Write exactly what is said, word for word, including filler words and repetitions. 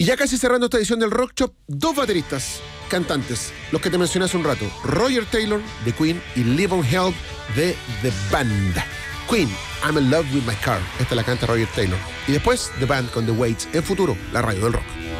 Y ya casi cerrando esta edición del Rock Shop, dos bateristas, cantantes, los que te mencioné hace un rato, Roger Taylor de Queen y Levon Helm de The Band. Queen, I'm in love with my car. Esta la canta Roger Taylor. Y después The Band con The Waits en Futuro, la radio del rock.